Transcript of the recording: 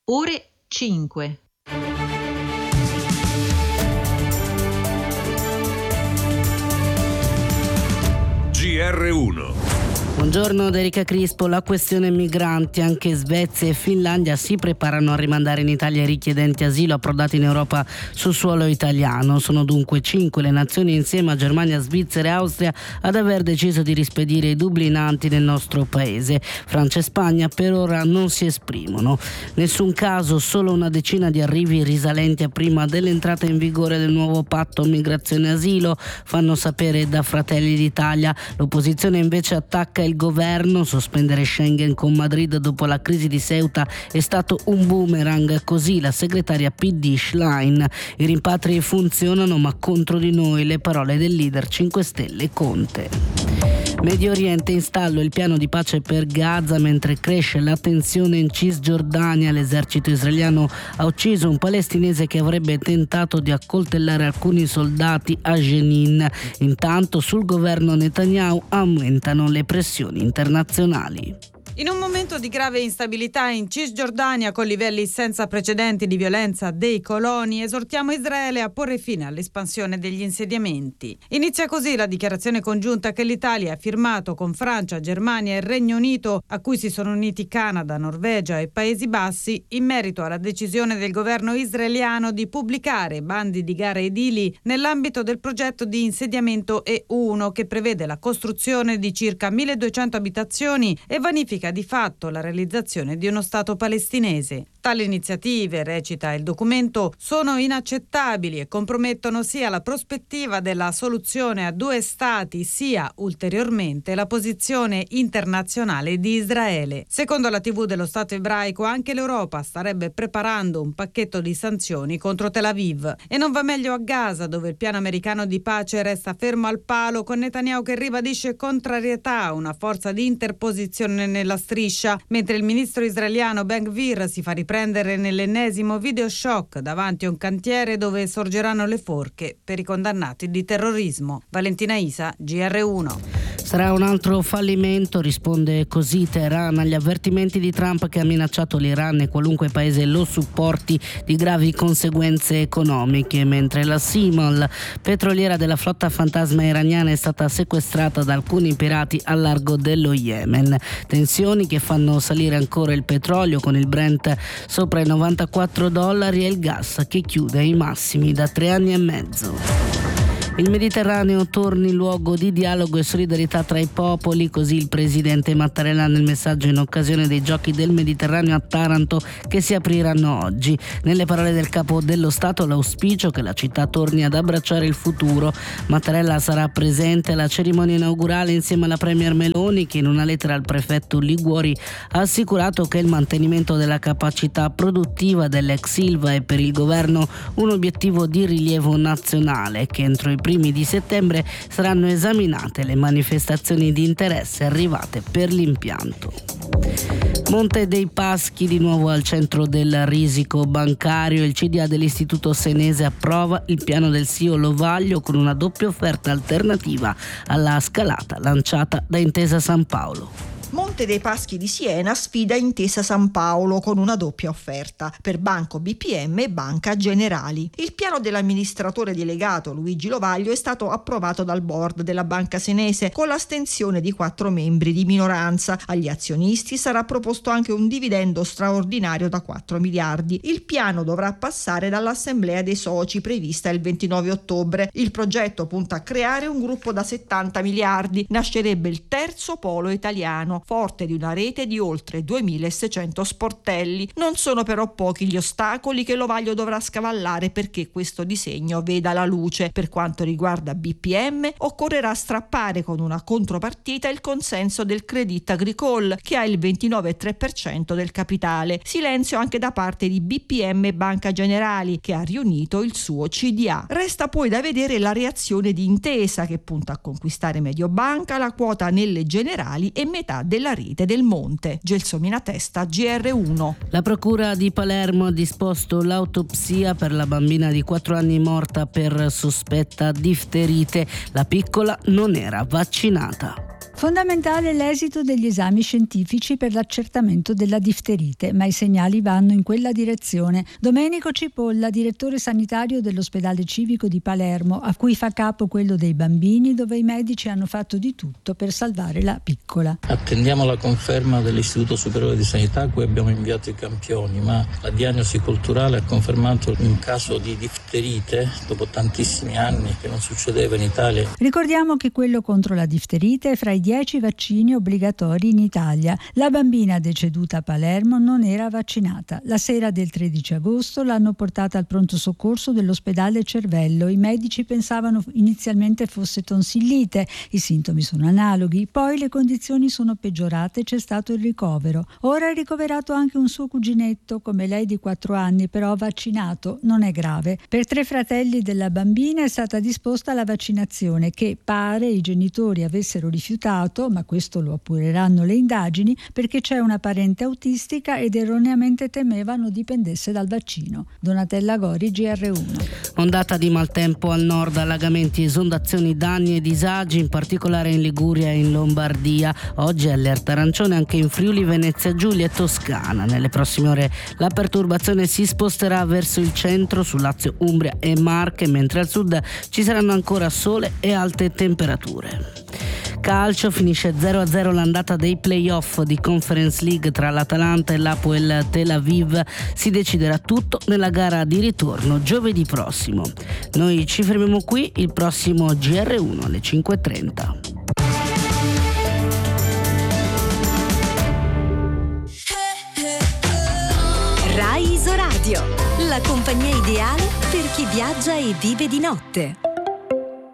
Ore 5. GR1. Buongiorno da Erika Crispo. La questione migranti. Anche Svezia e Finlandia si preparano a rimandare in Italia i richiedenti asilo approdati in Europa su suolo italiano. Sono dunque 5 le nazioni insieme a Germania, Svizzera e Austria ad aver deciso di rispedire i dublinanti nel nostro paese. Francia e Spagna per ora non si esprimono. Nessun caso, solo una decina di arrivi risalenti a prima dell'entrata in vigore del nuovo patto migrazione asilo, fanno sapere da Fratelli d'Italia. L'opposizione invece attacca il governo. Sospendere Schengen con Madrid dopo la crisi di Ceuta è stato un boomerang, così la segretaria PD Schlein. I rimpatri funzionano ma contro di noi, le parole del leader 5 Stelle Conte. Medio Oriente, in stallo il piano di pace per Gaza mentre cresce la tensione in Cisgiordania. L'esercito israeliano ha ucciso un palestinese che avrebbe tentato di accoltellare alcuni soldati a Jenin. Intanto sul governo Netanyahu aumentano le pressioni internazionali. In un momento di grave instabilità in Cisgiordania, con livelli senza precedenti di violenza dei coloni, esortiamo Israele a porre fine all'espansione degli insediamenti. Inizia così la dichiarazione congiunta che l'Italia ha firmato con Francia, Germania e Regno Unito, a cui si sono uniti Canada, Norvegia e Paesi Bassi, in merito alla decisione del governo israeliano di pubblicare bandi di gare edili nell'ambito del progetto di insediamento E1, che prevede la costruzione di circa 1200 abitazioni e vanifica di fatto la realizzazione di uno Stato palestinese. Tali iniziative, recita il documento, sono inaccettabili e compromettono sia la prospettiva della soluzione a due Stati sia ulteriormente la posizione internazionale di Israele. Secondo la TV dello Stato ebraico, anche l'Europa starebbe preparando un pacchetto di sanzioni contro Tel Aviv. E non va meglio a Gaza, dove il piano americano di pace resta fermo al palo, con Netanyahu che ribadisce contrarietà a una forza di interposizione nella striscia, mentre il ministro israeliano Ben Gvir si fa riprendere nell'ennesimo video shock davanti a un cantiere dove sorgeranno le forche per i condannati di terrorismo. Valentina Isa, GR1. Sarà un altro fallimento, risponde così Teheran agli avvertimenti di Trump che ha minacciato l'Iran e qualunque paese lo supporti di gravi conseguenze economiche, mentre la Simol, petroliera della flotta fantasma iraniana, è stata sequestrata da alcuni pirati al largo dello Yemen. Tensioni che fanno salire ancora il petrolio, con il Brent sopra i $94 e il gas che chiude ai massimi da 3 anni e mezzo. Il Mediterraneo torni luogo di dialogo e solidarietà tra i popoli, così il presidente Mattarella nel messaggio in occasione dei Giochi del Mediterraneo a Taranto che si apriranno oggi. Nelle parole del capo dello Stato, l'auspicio che la città torni ad abbracciare il futuro. Mattarella sarà presente alla cerimonia inaugurale insieme alla Premier Meloni, che in una lettera al prefetto Liguori ha assicurato che il mantenimento della capacità produttiva dell'ex Ilva è per il governo un obiettivo di rilievo nazionale, che entro i primi di settembre saranno esaminate le manifestazioni di interesse arrivate per l'impianto. Monte dei Paschi di nuovo al centro del risico bancario. Il CDA dell'Istituto Senese approva il piano del CEO Lovaglio con una doppia offerta alternativa alla scalata lanciata da Intesa San Paolo. Monte dei Paschi di Siena sfida Intesa San Paolo con una doppia offerta per Banco BPM e Banca Generali. Il piano dell'amministratore delegato Luigi Lovaglio è stato approvato dal board della Banca Senese con l'astensione di 4 membri di minoranza. Agli azionisti sarà proposto anche un dividendo straordinario da 4 miliardi. Il piano dovrà passare dall'assemblea dei soci prevista il 29 ottobre. Il progetto punta a creare un gruppo da 70 miliardi. Nascerebbe il terzo polo italiano, forte di una rete di oltre 2600 sportelli. Non sono però pochi gli ostacoli che Lovaglio dovrà scavallare perché questo disegno veda la luce. Per quanto riguarda BPM, occorrerà strappare con una contropartita il consenso del Crédit Agricole, che ha il 29,3% del capitale. Silenzio anche da parte di BPM e Banca Generali, che ha riunito il suo CDA. Resta poi da vedere la reazione di Intesa, che punta a conquistare Mediobanca, la quota nelle Generali e metà della rete del Monte. Gelsomina Testa, GR1. La procura di Palermo ha disposto l'autopsia per la bambina di 4 anni morta per sospetta difterite. La piccola non era vaccinata. Fondamentale l'esito degli esami scientifici per l'accertamento della difterite, ma i segnali vanno in quella direzione. Domenico Cipolla, direttore sanitario dell'ospedale civico di Palermo, a cui fa capo quello dei bambini, dove i medici hanno fatto di tutto per salvare la piccola. Attendiamo la conferma dell'Istituto Superiore di Sanità a cui abbiamo inviato i campioni, ma la diagnosi culturale ha confermato un caso di difterite dopo tantissimi anni che non succedeva in Italia. Ricordiamo che quello contro la difterite è fra i 10 vaccini obbligatori in Italia. La bambina deceduta a Palermo non era vaccinata. La sera del 13 agosto l'hanno portata al pronto soccorso dell'ospedale Cervello. I medici pensavano inizialmente fosse tonsillite, i sintomi sono analoghi, poi le condizioni sono peggiorate e c'è stato il ricovero. Ora è ricoverato anche un suo cuginetto, come lei di 4 anni, però vaccinato, non è grave. Per 3 fratelli della bambina è stata disposta la vaccinazione che pare i genitori avessero rifiutato, ma questo lo appureranno le indagini, perché c'è una parente autistica ed erroneamente temevano dipendesse dal vaccino. Donatella Gori, GR1. Ondata di maltempo al nord, allagamenti, esondazioni, danni e disagi, in particolare in Liguria e in Lombardia. Oggi allerta arancione anche in Friuli, Venezia Giulia e Toscana. Nelle prossime ore la perturbazione si sposterà verso il centro, su Lazio, Umbria e Marche, mentre al sud ci saranno ancora sole e alte temperature. Calcio, finisce 0-0 l'andata dei play-off di Conference League tra l'Atalanta e l'Hapoel Tel Aviv. Si deciderà tutto nella gara di ritorno giovedì prossimo. Noi ci fermiamo qui, il prossimo GR1 alle 5:30. Rai Isoradio, la compagnia ideale per chi viaggia e vive di notte.